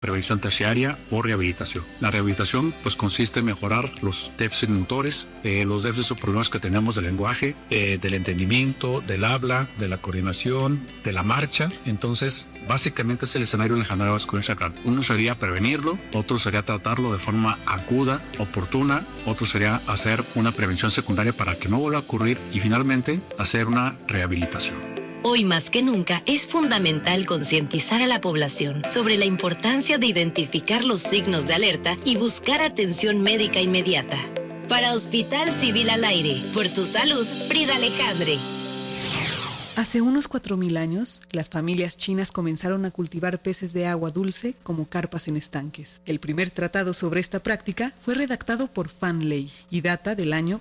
prevención terciaria o rehabilitación. La rehabilitación pues consiste en mejorar los déficits motores, los déficits o problemas que tenemos del lenguaje, del entendimiento, del habla, de la coordinación, de la marcha. Entonces básicamente es el escenario en el general vascular. Uno sería prevenirlo, otro sería tratarlo de forma aguda, oportuna, otro sería hacer una prevención secundaria para que no vuelva a ocurrir y finalmente hacer una rehabilitación. Hoy más que nunca es fundamental concientizar a la población sobre la importancia de identificar los signos de alerta y buscar atención médica inmediata. Para Hospital Civil al Aire, por tu salud, Frida Alejandre. Hace unos 4.000 años, las familias chinas comenzaron a cultivar peces de agua dulce como carpas en estanques. El primer tratado sobre esta práctica fue redactado por Fan Lei y data del año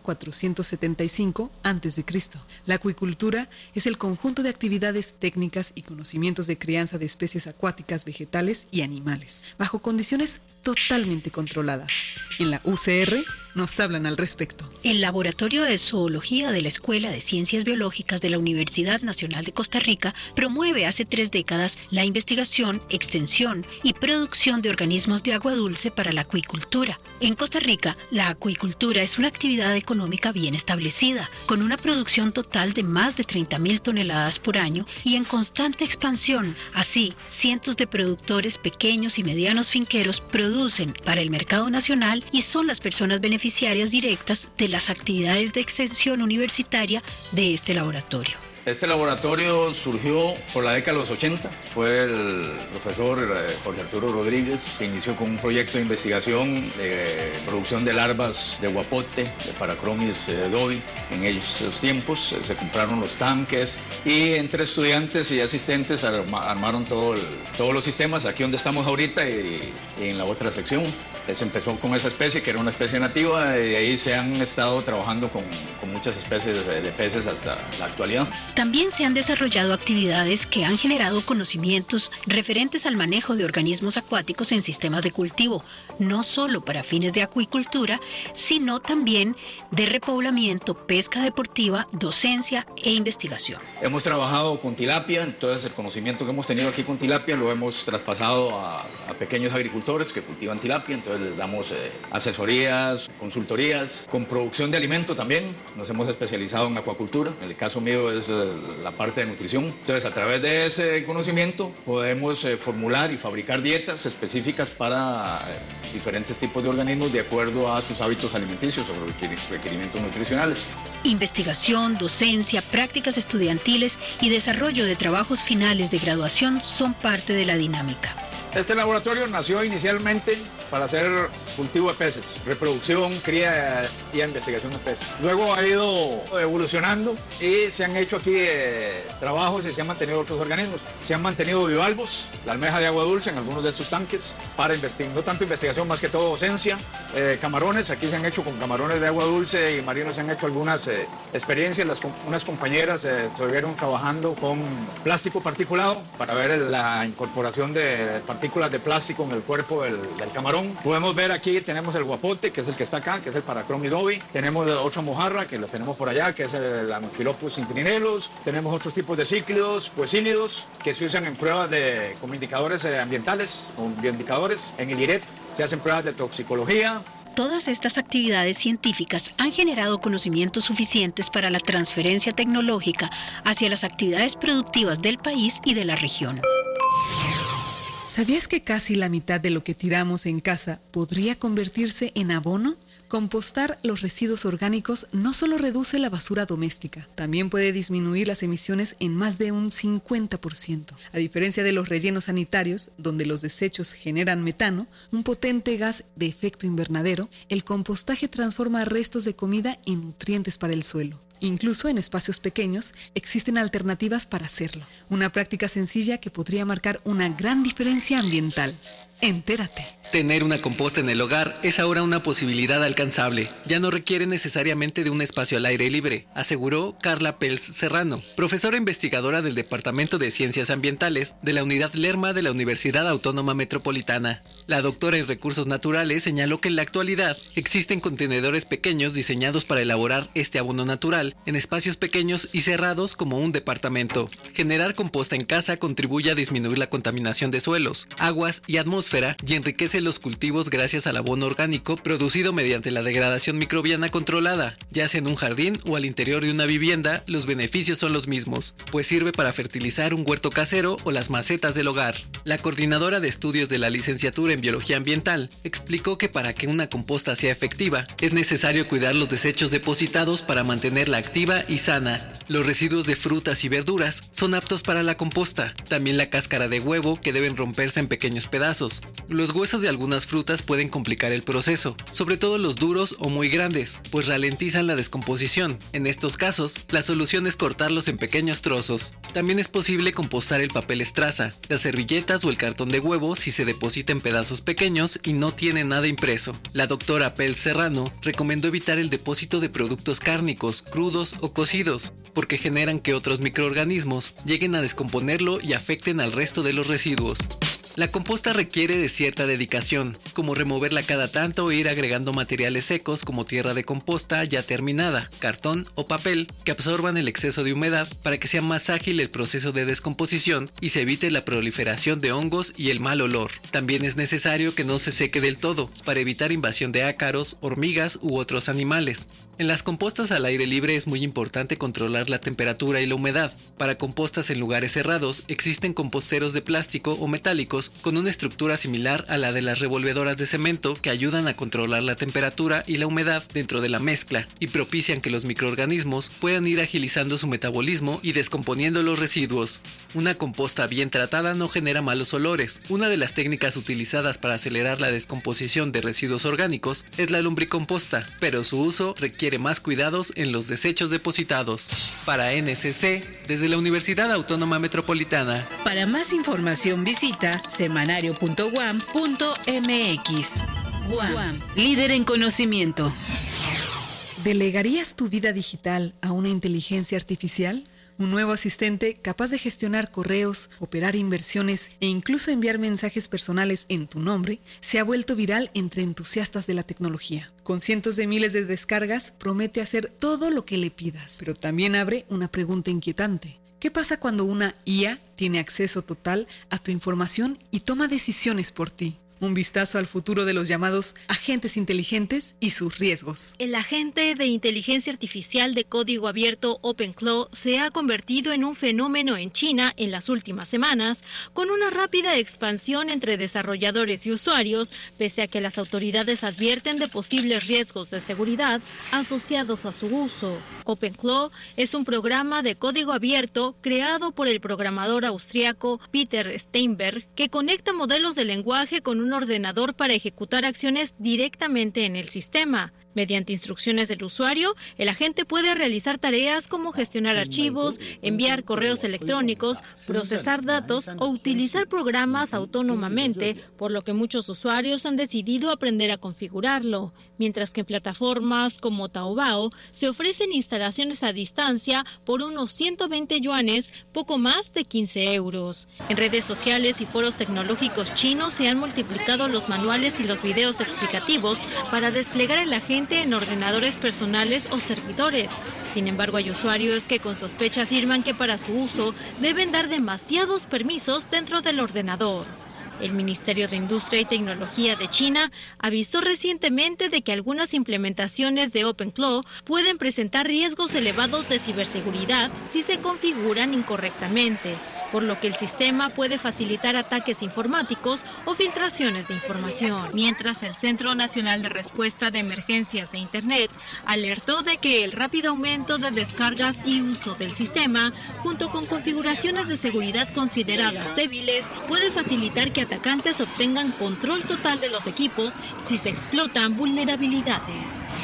475 a.C. La acuicultura es el conjunto de actividades técnicas y conocimientos de crianza de especies acuáticas, vegetales y animales, bajo condiciones totalmente controladas. En la UCR nos hablan al respecto. El Laboratorio de Zoología de la Escuela de Ciencias Biológicas de la Universidad Nacional de Costa Rica promueve hace 3 décadas la investigación, extensión y producción de organismos de agua dulce para la acuicultura. En Costa Rica, la acuicultura es una actividad económica bien establecida, con una producción total de más de 30.000 toneladas por año y en constante expansión. Así, cientos de productores pequeños y medianos finqueros producen para el mercado nacional y son las personas beneficiarias directas de las actividades de extensión universitaria de este laboratorio. Este laboratorio surgió por la década de los 80. Fue el profesor Jorge Arturo Rodríguez que inició con un proyecto de investigación de producción de larvas de guapote, de Parachromis dovi. En esos tiempos se compraron los tanques y entre estudiantes y asistentes armaron todos los sistemas aquí donde estamos ahorita y en la otra sección. Se empezó con esa especie que era una especie nativa y de ahí se han estado trabajando con muchas especies de peces hasta la actualidad. También se han desarrollado actividades que han generado conocimientos referentes al manejo de organismos acuáticos en sistemas de cultivo, no solo para fines de acuicultura, sino también de repoblamiento, pesca deportiva, docencia e investigación. Hemos trabajado con tilapia, entonces el conocimiento que hemos tenido aquí con tilapia lo hemos traspasado a pequeños agricultores que cultivan tilapia, entonces les damos asesorías, consultorías, con producción de alimento también. Nos hemos especializado en acuacultura, en el caso mío es la parte de nutrición. Entonces a través de ese conocimiento podemos formular y fabricar dietas específicas para diferentes tipos de organismos de acuerdo a sus hábitos alimenticios o requerimientos nutricionales. Investigación, docencia, prácticas estudiantiles y desarrollo de trabajos finales de graduación son parte de la dinámica. Este laboratorio nació inicialmente para hacer cultivo de peces, reproducción, cría y investigación de peces. Luego ha ido evolucionando y se han hecho aquí trabajos y se han mantenido otros organismos. Se han mantenido bivalvos, la almeja de agua dulce en algunos de estos tanques para investigar, no tanto investigación, más que todo docencia. Camarones, aquí se han hecho con camarones de agua dulce y marinos se han hecho algunas experiencias. Unas compañeras estuvieron trabajando con plástico particulado para ver la incorporación de partículas de plástico en el cuerpo del camarón. Podemos ver aquí, tenemos el guapote, que es el que está acá, que es el Parachromis dovi. Tenemos otra mojarra, que la tenemos por allá, que es el Anophelophus intrinellus. Tenemos otros tipos de cíclidos, poecílidos, que se usan en pruebas como indicadores ambientales, como bioindicadores. En el IRET se hacen pruebas de toxicología. Todas estas actividades científicas han generado conocimientos suficientes para la transferencia tecnológica hacia las actividades productivas del país y de la región. ¿Sabías que casi la mitad de lo que tiramos en casa podría convertirse en abono? Compostar los residuos orgánicos no solo reduce la basura doméstica, también puede disminuir las emisiones en más de un 50%. A diferencia de los rellenos sanitarios, donde los desechos generan metano, un potente gas de efecto invernadero, el compostaje transforma restos de comida en nutrientes para el suelo. Incluso en espacios pequeños existen alternativas para hacerlo. Una práctica sencilla que podría marcar una gran diferencia ambiental. Entérate. Tener una composta en el hogar es ahora una posibilidad alcanzable. Ya no requiere necesariamente de un espacio al aire libre, aseguró Carla Pels Serrano, profesora investigadora del Departamento de Ciencias Ambientales de la Unidad Lerma de la Universidad Autónoma Metropolitana. La doctora en Recursos Naturales señaló que en la actualidad existen contenedores pequeños diseñados para elaborar este abono natural en espacios pequeños y cerrados como un departamento. Generar composta en casa contribuye a disminuir la contaminación de suelos, aguas y atmósfera y enriquece los cultivos gracias al abono orgánico producido mediante la degradación microbiana controlada. Ya sea en un jardín o al interior de una vivienda, los beneficios son los mismos, pues sirve para fertilizar un huerto casero o las macetas del hogar. La coordinadora de estudios de la licenciatura en Biología Ambiental explicó que para que una composta sea efectiva, es necesario cuidar los desechos depositados para mantenerla activa y sana. Los residuos de frutas y verduras son aptos para la composta, también la cáscara de huevo que deben romperse en pequeños pedazos. Los huesos de algunas frutas pueden complicar el proceso, sobre todo los duros o muy grandes, pues ralentizan la descomposición. En estos casos, la solución es cortarlos en pequeños trozos. También es posible compostar el papel estraza, las servilletas o el cartón de huevo si se deposita en pedazos pequeños y no tiene nada impreso. La doctora Pels Serrano recomendó evitar el depósito de productos cárnicos, crudos o cocidos, porque generan que otros microorganismos lleguen a descomponerlo y afecten al resto de los residuos. La composta requiere de cierta dedicación, como removerla cada tanto o ir agregando materiales secos como tierra de composta ya terminada, cartón o papel, que absorban el exceso de humedad para que sea más ágil el proceso de descomposición y se evite la proliferación de hongos y el mal olor. También es necesario que no se seque del todo, para evitar invasión de ácaros, hormigas u otros animales. En las compostas al aire libre es muy importante controlar la temperatura y la humedad. Para compostas en lugares cerrados existen composteros de plástico o metálicos con una estructura similar a la de las revolvedoras de cemento que ayudan a controlar la temperatura y la humedad dentro de la mezcla y propician que los microorganismos puedan ir agilizando su metabolismo y descomponiendo los residuos. Una composta bien tratada no genera malos olores. Una de las técnicas utilizadas para acelerar la descomposición de residuos orgánicos es la lombricomposta, pero su uso requiere más cuidados en los desechos depositados. Para NSC, desde la Universidad Autónoma Metropolitana. Para más información visita semanario.uam.mx. UAM, líder en conocimiento. ¿Delegarías tu vida digital a una inteligencia artificial? Un nuevo asistente capaz de gestionar correos, operar inversiones e incluso enviar mensajes personales en tu nombre se ha vuelto viral entre entusiastas de la tecnología. Con cientos de miles de descargas, promete hacer todo lo que le pidas, pero también abre una pregunta inquietante. ¿Qué pasa cuando una IA tiene acceso total a tu información y toma decisiones por ti? Un vistazo al futuro de los llamados agentes inteligentes y sus riesgos. El agente de inteligencia artificial de código abierto OpenClaw se ha convertido en un fenómeno en China en las últimas semanas, con una rápida expansión entre desarrolladores y usuarios, pese a que las autoridades advierten de posibles riesgos de seguridad asociados a su uso. OpenClaw es un programa de código abierto creado por el programador austriaco Peter Steinberg que conecta modelos de lenguaje con un ordenador para ejecutar acciones directamente en el sistema. Mediante instrucciones del usuario, el agente puede realizar tareas como gestionar archivos, enviar correos electrónicos, procesar datos o utilizar programas autónomamente, por lo que muchos usuarios han decidido aprender a configurarlo. Mientras que en plataformas como Taobao se ofrecen instalaciones a distancia por unos 120 yuanes, poco más de 15 euros. En redes sociales y foros tecnológicos chinos se han multiplicado los manuales y los videos explicativos para desplegar el agente en ordenadores personales o servidores. Sin embargo, hay usuarios que con sospecha afirman que para su uso deben dar demasiados permisos dentro del ordenador. El Ministerio de Industria y Tecnología de China avisó recientemente de que algunas implementaciones de OpenClaw pueden presentar riesgos elevados de ciberseguridad si se configuran incorrectamente, por lo que el sistema puede facilitar ataques informáticos o filtraciones de información. Mientras el Centro Nacional de Respuesta de Emergencias de Internet alertó de que el rápido aumento de descargas y uso del sistema, junto con configuraciones de seguridad consideradas débiles, puede facilitar que atacantes obtengan control total de los equipos si se explotan vulnerabilidades.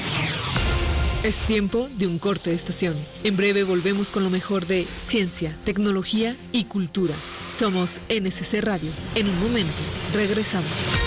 Es tiempo de un corte de estación. En breve volvemos con lo mejor de ciencia, tecnología y cultura. Somos NSC Radio. En un momento, regresamos.